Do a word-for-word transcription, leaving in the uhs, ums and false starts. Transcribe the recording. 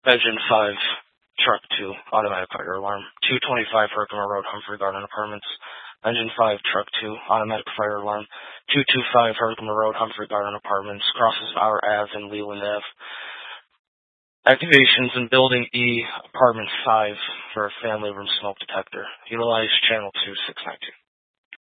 Engine five, Truck two, automatic fire alarm. two twenty-five Herkimer Road, Humphrey Garden Apartments. Engine five, Truck two, automatic fire alarm. two twenty-five Herkimer Road, Humphrey Garden Apartments. Crosses our Ave and Leland Ave. Activations in Building E, Apartment five for a family room smoke detector. Utilize Channel two six nine two.